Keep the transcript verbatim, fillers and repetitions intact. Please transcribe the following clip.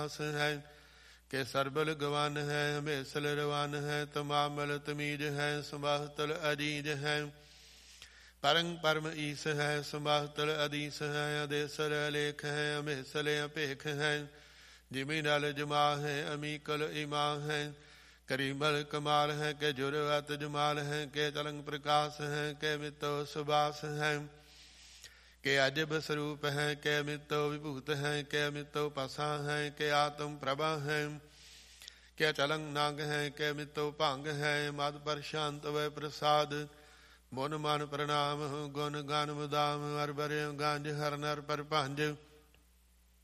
है के सरबल गवान है हमेशल रवान है तमामल तमीज है संबाहतल अजीज है परंग परम ईस है संबाहतल अदीस है अदेसर अलेख है हमेशल अपेख है जिमी नल जमा है अमीकल इमा है करीबल कमाल है के जुरवत जमाल है के तलंग प्रकाश है के मितो सुबास है के अजब स्वरूप है के मितो विभूत है के मितो पसा है के आत्म प्रभा है के चलंग नाग है के मितो भांग है मद पर शांत व प्रसाद मुन मन प्रणाम गुण गान मुदाम हर बर गांज हर नर पर भांज